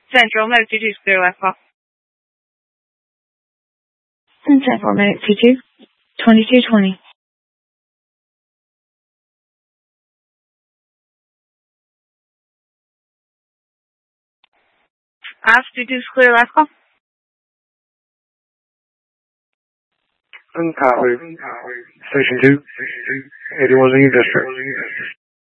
Central, Medic 22, clear last call. Central, Medic 22, 2220. Ops 22, clear last call. Copy. Station 2, 81 District.